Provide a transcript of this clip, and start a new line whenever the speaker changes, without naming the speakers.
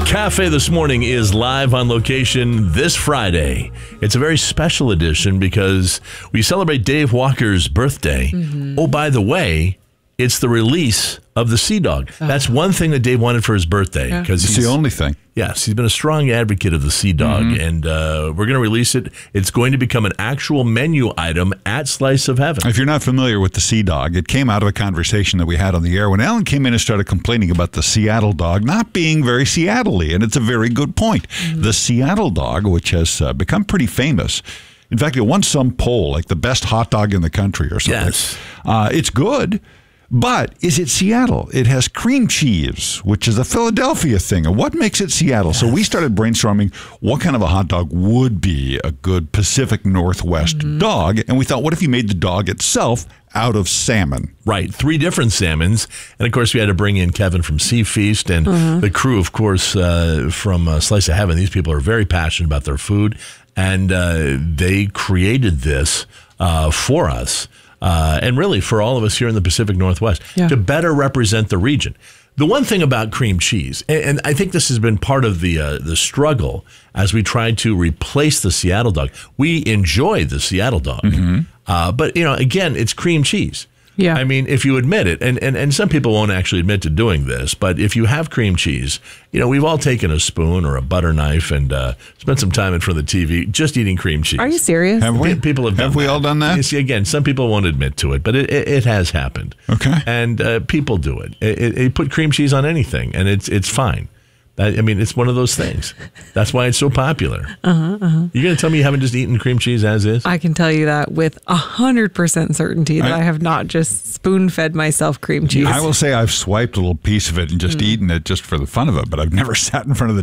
Cafe This Morning is live on location this Friday. It's a very special edition because we celebrate Dave Walker's birthday. Oh, by the way, it's the release of the Sea Dog. That's one thing that Dave wanted for his birthday.
It's the only thing.
Yes, he's been a strong advocate of the Sea Dog, and we're going to release it. It's going to become an actual menu item at Slice of Heaven.
If you're not familiar with the Sea Dog, it came out of a conversation that we had on the air when Alan came in and started complaining about the Seattle dog not being very Seattle-y, and it's a very good point. The Seattle dog, which has become pretty famous. In fact, it won some poll, like the best hot dog in the country or something.
Yes.
It's good. But is it Seattle? It has cream cheese, which is a Philadelphia thing. And what makes it Seattle? So we started brainstorming what kind of a hot dog would be a good Pacific Northwest dog. And we thought, what if you made the dog itself out of salmon?
Right, 3 different salmons. And, of course, we had to bring in Kevin from Sea Feast and the crew, of course, from Slice of Heaven. These people are very passionate about their food. And they created this for us. And really for all of us here in the Pacific Northwest to better represent the region. The one thing about cream cheese, and I think this has been part of the struggle as we tried to replace the Seattle dog. We enjoy the Seattle dog, but again, it's cream cheese.
Yeah.
I mean, if you admit it, and some people won't actually admit to doing this, but if you have cream cheese, we've all taken a spoon or a butter knife and spent some time in front of the TV just eating cream cheese.
Are you serious?
Have we?
People have done
Have we
that.
all done that?
You see, again, some people won't admit to it, but it has happened.
Okay.
And people do it. It put cream cheese on anything, and it's fine. It's one of those things. That's why it's so popular. You're going to tell me you haven't just eaten cream cheese as is?
I can tell you that with 100% certainty that I have not just spoon-fed myself cream cheese.
I will say I've swiped a little piece of it and just eaten it just for the fun of it, but I've never sat in front of the